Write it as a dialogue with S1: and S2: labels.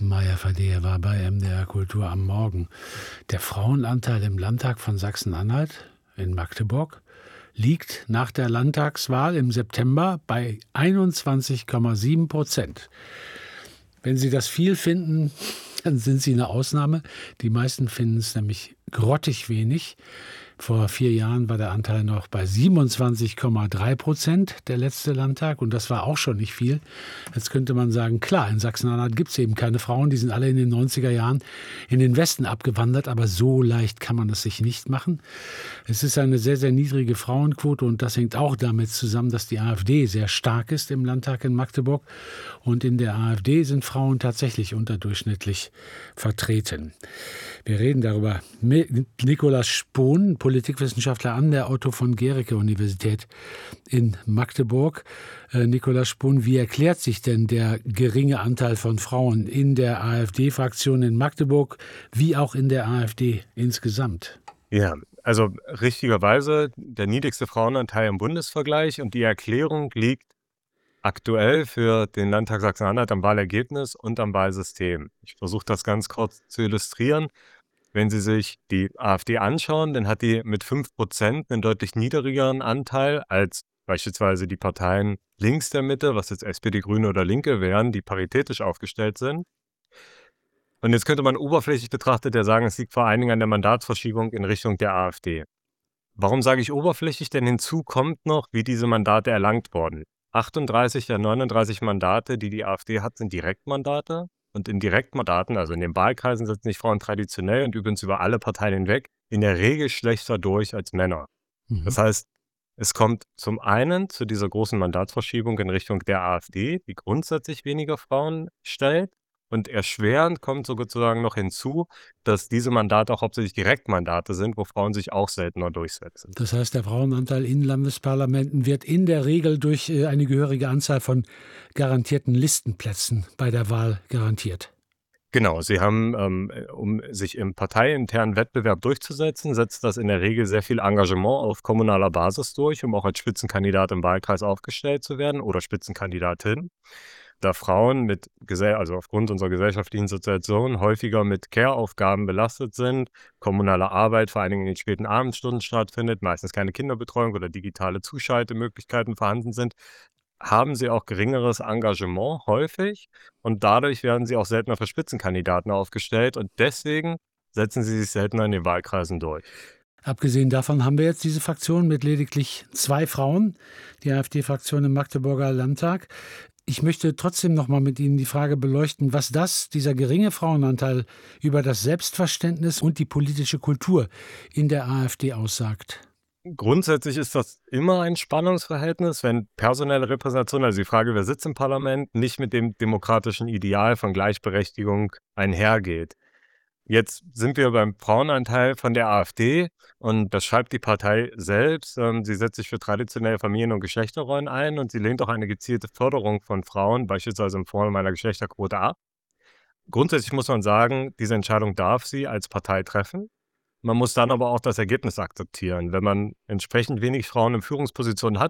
S1: Maya Fadea war bei MDR Kultur am Morgen. Der Frauenanteil im Landtag von Sachsen-Anhalt in Magdeburg liegt nach der Landtagswahl im September bei 21,7%. Wenn Sie das viel finden, dann sind Sie eine Ausnahme. Die meisten finden es nämlich grottig wenig. Vor 4 Jahren war der Anteil noch bei 27,3%, der letzte Landtag. Und das war auch schon nicht viel. Jetzt könnte man sagen, klar, in Sachsen-Anhalt gibt es eben keine Frauen. Die sind alle in den 90er Jahren in den Westen abgewandert. Aber so leicht kann man es sich nicht machen. Es ist eine sehr, sehr niedrige Frauenquote. Und das hängt auch damit zusammen, dass die AfD sehr stark ist im Landtag in Magdeburg. Und in der AfD sind Frauen tatsächlich unterdurchschnittlich vertreten. Wir reden darüber mit Nikolaus Spohn, Politikwissenschaftler an der Otto von Guericke Universität in Magdeburg. Nikolaus Spohn, wie erklärt sich denn der geringe Anteil von Frauen in der AfD-Fraktion in Magdeburg, wie auch in der AfD insgesamt?
S2: Ja, also richtigerweise der niedrigste Frauenanteil im Bundesvergleich, und die Erklärung liegt aktuell für den Landtag Sachsen-Anhalt am Wahlergebnis und am Wahlsystem. Ich versuche das ganz kurz zu illustrieren. Wenn Sie sich die AfD anschauen, dann hat die mit 5% einen deutlich niedrigeren Anteil als beispielsweise die Parteien links der Mitte, was jetzt SPD, Grüne oder Linke wären, die paritätisch aufgestellt sind. Und jetzt könnte man oberflächlich betrachtet ja sagen, es liegt vor allen Dingen an der Mandatsverschiebung in Richtung der AfD. Warum sage ich oberflächlich? Denn hinzu kommt noch, wie diese Mandate erlangt wurden. 38 der 39 Mandate, die die AfD hat, sind Direktmandate. Und in Direktmandaten, also in den Wahlkreisen, setzen sich Frauen traditionell und übrigens über alle Parteien hinweg in der Regel schlechter durch als Männer. Das heißt, es kommt zum einen zu dieser großen Mandatsverschiebung in Richtung der AfD, die grundsätzlich weniger Frauen stellt. Und erschwerend kommt sozusagen noch hinzu, dass diese Mandate auch hauptsächlich Direktmandate sind, wo Frauen sich auch seltener durchsetzen.
S1: Das heißt, der Frauenanteil in Landesparlamenten wird in der Regel durch eine gehörige Anzahl von garantierten Listenplätzen bei der Wahl garantiert.
S2: Genau, sie haben, um sich im parteiinternen Wettbewerb durchzusetzen, setzt das in der Regel sehr viel Engagement auf kommunaler Basis durch, um auch als Spitzenkandidat im Wahlkreis aufgestellt zu werden oder Spitzenkandidatin. Da Frauen also aufgrund unserer gesellschaftlichen Situation häufiger mit Care-Aufgaben belastet sind, kommunale Arbeit vor allen Dingen in den späten Abendstunden stattfindet, meistens keine Kinderbetreuung oder digitale Zuschaltemöglichkeiten vorhanden sind, haben sie auch geringeres Engagement häufig, und dadurch werden sie auch seltener für Spitzenkandidaten aufgestellt, und deswegen setzen sie sich seltener in den Wahlkreisen durch.
S1: Abgesehen davon haben wir jetzt diese Fraktion mit lediglich 2 Frauen, die AfD-Fraktion im Magdeburger Landtag. Ich möchte trotzdem noch mal mit Ihnen die Frage beleuchten, was dieser geringe Frauenanteil über das Selbstverständnis und die politische Kultur in der AfD aussagt.
S2: Grundsätzlich ist das immer ein Spannungsverhältnis, wenn personelle Repräsentation, also die Frage, wer sitzt im Parlament, nicht mit dem demokratischen Ideal von Gleichberechtigung einhergeht. Jetzt sind wir beim Frauenanteil von der AfD, und das schreibt die Partei selbst. Sie setzt sich für traditionelle Familien- und Geschlechterrollen ein, und sie lehnt auch eine gezielte Förderung von Frauen, beispielsweise in Form einer Geschlechterquote, ab. Grundsätzlich muss man sagen, diese Entscheidung darf sie als Partei treffen. Man muss dann aber auch das Ergebnis akzeptieren. Wenn man entsprechend wenig Frauen in Führungspositionen hat,